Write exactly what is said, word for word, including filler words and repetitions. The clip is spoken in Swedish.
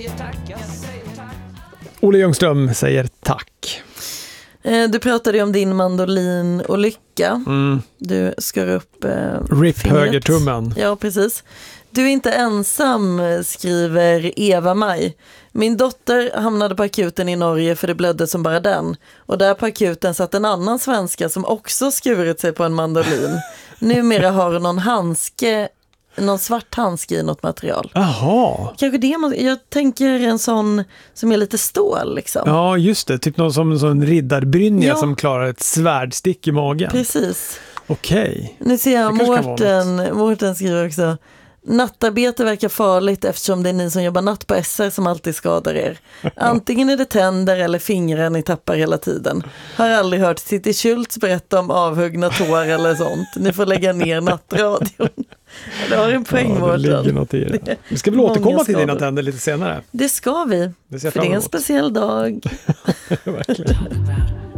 Olle Ljungström säger tack. Du pratade ju om din mandolin och lycka. Mm. Du skar upp eh, Rip fingret. högertummen. Ja, precis. Du är inte ensam, skriver Eva-Maj. Min dotter hamnade på akuten i Norge för det blödde som bara den. Och där på akuten satt en annan svenska som också skurit sig på en mandolin. Numera har hon någon handske, någon svart handske i något material. Jaha. Kanske det man, jag tänker en sån som är lite stål liksom. Ja, just det. Typ någon som en sån riddarbrynja Ja. som klarar ett svärdstick i magen. Precis. Okej. Nu ser jag Det kanske kan vara Mårten, Mårten skriver också: nattarbete verkar farligt eftersom det är ni som jobbar natt på S R som alltid skadar er. Antingen är det tänder eller fingrar ni tappar hela tiden. Har aldrig hört City Schultz berätta om avhuggna tår eller sånt. Ni får lägga ner nattradion. Det har en poäng, Ja, det ligger något i det. Vi ska väl återkomma till dina tänder lite senare. Det ska vi. Det ser jag för fram det är en emot. speciell dag. Verkligen.